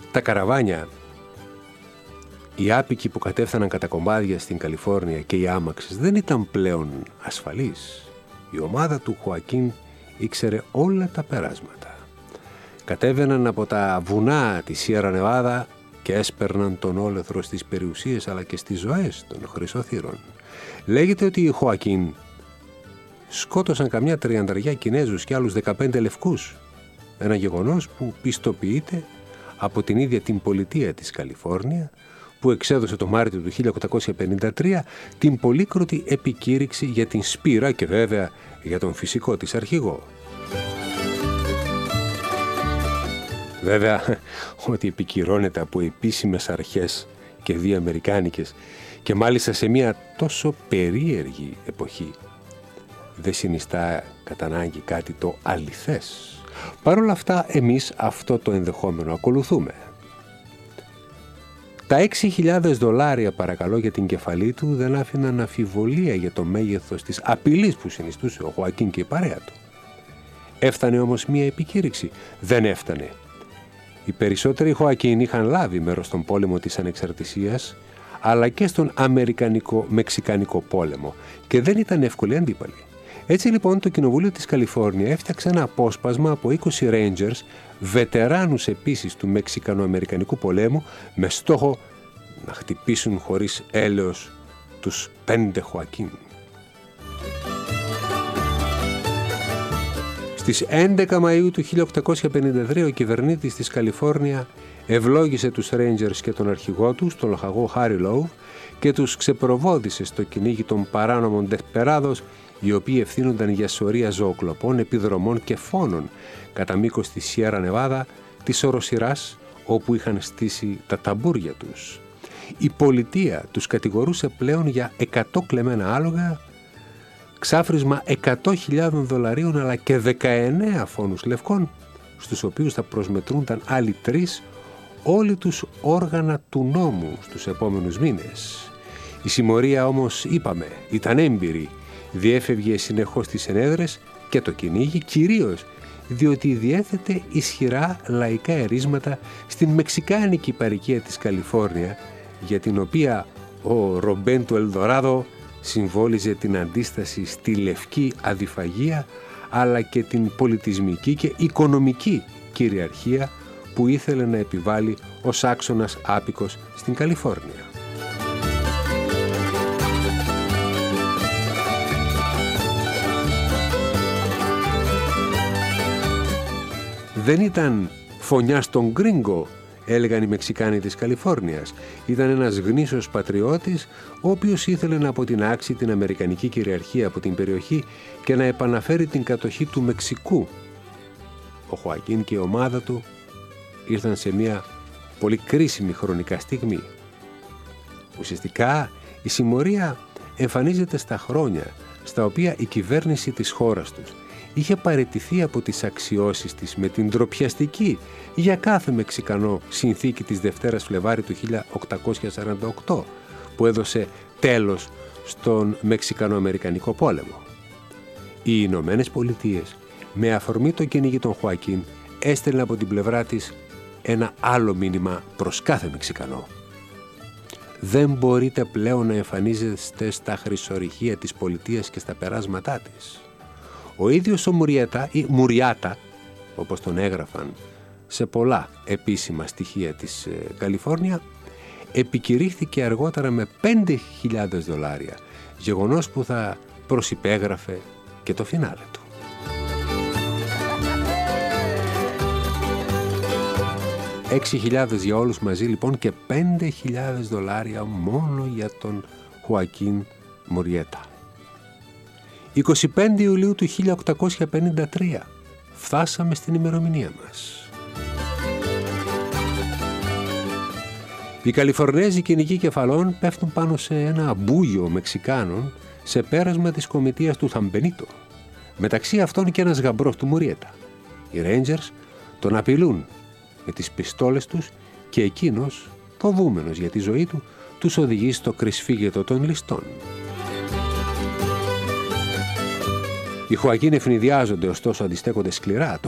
Τα καραβάνια, οι άπικοι που κατέφθαναν κατά κομμάτια στην Καλιφόρνια και οι άμαξες δεν ήταν πλέον ασφαλείς. Η ομάδα του Χωακίν ήξερε όλα τα περάσματα. Κατέβαιναν από τα βουνά της Σιέρα Νεβάδα και έσπερναν τον όλεθρο στις περιουσίες αλλά και στις ζωές των χρυσοθύρων. Λέγεται ότι οι Χωακίν σκότωσαν καμιά 30 Κινέζους και άλλους 15 λευκούς. Ένα γεγονός που πιστοποιείται από την ίδια την πολιτεία της Καλιφόρνια, που εξέδωσε το Μάρτιο του 1853 την πολύκροτη επικήρυξη για την σπήρα και βέβαια για τον φυσικό της αρχηγό. Βέβαια ότι επικυρώνεται από επίσημες αρχές και διαμερικάνικες και μάλιστα σε μια τόσο περίεργη εποχή δεν συνιστά κατά ανάγκη κάτι το αληθές. Παρ' όλα αυτά εμείς αυτό το ενδεχόμενο ακολουθούμε. Τα $6.000 παρακαλώ για την κεφαλή του δεν άφηναν αμφιβολία για το μέγεθος της απειλής που συνιστούσε ο Χωακίν και η παρέα του. Έφτανε όμως μία επικήρυξη? Δεν έφτανε. Οι περισσότεροι Χωακίν είχαν λάβει μέρος στον πόλεμο της Ανεξαρτησίας αλλά και στον Αμερικανικό-Μεξικανικό πόλεμο και δεν ήταν εύκολοι αντίπαλοι. Έτσι λοιπόν το Κοινοβούλιο της Καλιφόρνια έφτιαξε ένα απόσπασμα από 20 Rangers, βετεράνους επίσης του Μεξικανο-Αμερικανικού πολέμου, με στόχο να χτυπήσουν χωρίς έλεος τους 5 Χωακίν. Στις 11 Μαΐου του 1853 ο κυβερνήτης της Καλιφόρνια ευλόγησε τους Rangers και τον αρχηγό τους, τον λοχαγό Harry Love, και τους ξεπροβώδισε στο κυνήγι των παράνομων Desperados, οι οποίοι ευθύνονταν για σωρία ζωοκλοπών, επιδρομών και φόνων κατά μήκος της Σιέρα Νεβάδα, της οροσειράς όπου είχαν στήσει τα ταμπούρια τους. Η πολιτεία τους κατηγορούσε πλέον για 100 κλεμμένα άλογα, ξάφρισμα $100.000 αλλά και 19 φόνους λευκών, στους οποίους θα προσμετρούνταν άλλοι 3 όλοι τους όργανα του νόμου στους επόμενους μήνες. Η συμμορία όμως, είπαμε, ήταν έμπειρη, διέφευγε συνεχώς τις ενέδρες και το κυνήγι, κυρίως διότι διέθετε ισχυρά λαϊκά ερίσματα στην μεξικάνικη παροικία της Καλιφόρνια, για την οποία ο Ρομπέν του Ελδοράδο συμβόλιζε την αντίσταση στη λευκή αδιφαγία αλλά και την πολιτισμική και οικονομική κυριαρχία που ήθελε να επιβάλλει ως άξονας άπικος στην Καλιφόρνια. Δεν ήταν φωνιά στον γκρίνγκο, έλεγαν οι Μεξικάνοι της Καλιφόρνιας. Ήταν ένας γνήσιος πατριώτης, ο οποίος ήθελε να αποτινάξει την αμερικανική κυριαρχία από την περιοχή και να επαναφέρει την κατοχή του Μεξικού. Ο Χωακίν και η ομάδα του ήρθαν σε μια πολύ κρίσιμη χρονικά στιγμή. Ουσιαστικά η συμμορία εμφανίζεται στα χρόνια στα οποία η κυβέρνηση της χώρας τους είχε παραιτηθεί από τις αξιώσεις της με την ντροπιαστική για κάθε Μεξικανό συνθήκη της Δευτέρας Φλεβάρη του 1848 που έδωσε τέλος στον Μεξικανο-Αμερικανικό πόλεμο. Οι Ηνωμένες Πολιτείες με αφορμή το κυνήγι των Χωακίν έστελνε από την πλευρά της ένα άλλο μήνυμα προς κάθε Μεξικανό. Δεν μπορείτε πλέον να εμφανίζεστε στα χρυσορυχεία της πολιτείας και στα περάσματά της. Ο ίδιος ο Μουριάτα, όπως τον έγραφαν σε πολλά επίσημα στοιχεία της Καλιφόρνια, επικηρύχθηκε αργότερα με $5.000, γεγονός που θα προσυπέγραφε και το φινάλε του. $6.000 για όλους μαζί λοιπόν και $5.000 μόνο για τον Χωακίν Μουριέτα. 25 Ιουλίου του 1853 φτάσαμε στην ημερομηνία μας. Οι Καλιφορνέζοι κυνηγοί κεφαλών πέφτουν πάνω σε ένα μπούγιο Μεξικάνων σε πέρασμα της κομιτείας του Θαμπενίτο. Μεταξύ αυτών και ένας γαμπρός του Μουριέτα. Οι Rangers τον απειλούν με τις πιστόλες τους και εκείνος, φοβούμενος για τη ζωή του, τους οδηγεί στο κρυσφύγετο των ληστών. Οι Χωακίν ευνηδιάζονται, ωστόσο αντιστέκονται σκληρά. Το